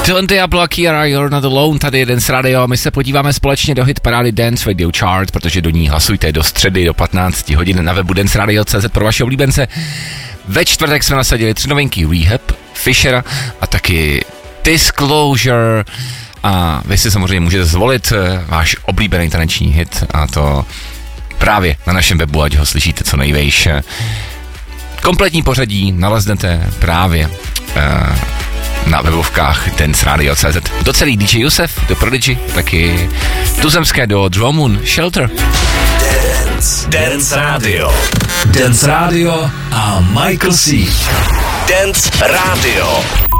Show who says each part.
Speaker 1: Don Diablo a Kiara, You're Not Alone, tady je Dance Radio. My se podíváme společně do hit parády Dance Radio Chart, protože do ní hlasujte do středy do 15 hodin na webu danceradio.cz pro vaše oblíbence. Ve čtvrtek jsme nasadili 3 novinky Rehab, Fishera a taky Disclosure. A vy si samozřejmě můžete zvolit váš oblíbený taneční hit, a to právě na našem webu, ať ho slyšíte co nejvejš. Kompletní pořadí naleznete právě na webovkách danceradio.cz. Do celý DJ Yusef, do Prodigy, taky tuzemské do Dromoon, Shelter.
Speaker 2: Dance Radio. Dance Radio a Michael C. Dance Radio.